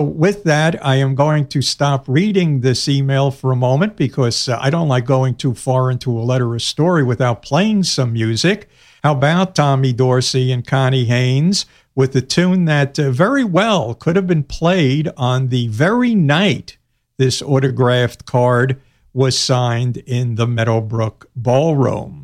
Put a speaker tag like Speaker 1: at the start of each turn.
Speaker 1: With that, I am going to stop reading this email for a moment because I don't like going too far into a letter or story without playing some music. How about Tommy Dorsey and Connie Haynes with a tune that very well could have been played on the very night this autographed card was signed in the Meadowbrook Ballroom.